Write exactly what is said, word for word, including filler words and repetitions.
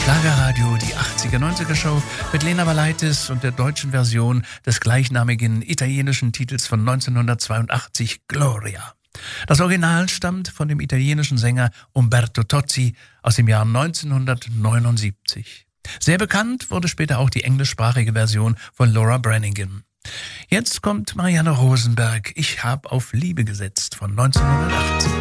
Schlagerradio, die achtziger, neunziger Show mit Lena Valaitis und der deutschen Version des gleichnamigen italienischen Titels von neunzehnhundertzweiundachtzig, Gloria. Das Original stammt von dem italienischen Sänger Umberto Tozzi aus dem Jahr neunzehnhundertneunundsiebzig. Sehr bekannt wurde später auch die englischsprachige Version von Laura Branigan. Jetzt kommt Marianne Rosenberg, Ich hab auf Liebe gesetzt von neunzehnhundertachtzig.